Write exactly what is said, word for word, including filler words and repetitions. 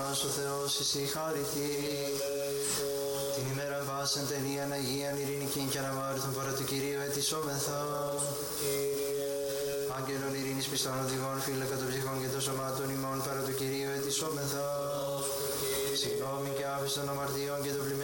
μας ο Θεός εσύ χαρηθεί. Την ημέρα βάσεν τελείαν Αγίαν ειρηνικήν και αναβάρθον παρά του Κυρίου ετισόμεθα. Άγγελον ειρήνης πιστών οδηγών φύλακα των ψυχών και των σωμάτων ημών παρά του Κυρίου ετισόμεθα. Συγγνώμη και άφηση των αμαρτιών και των πλημμύρων